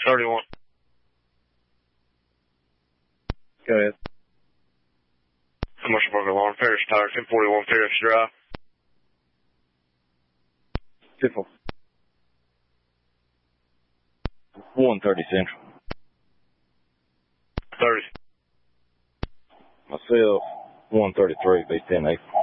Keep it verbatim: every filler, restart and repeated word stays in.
thirty-one. Go ahead. Commercial Park Alarm, Parish Tower, ten forty-one Parish Drive. two four. one thirty Central. thirty. Myself, one thirty-three, B ten eight.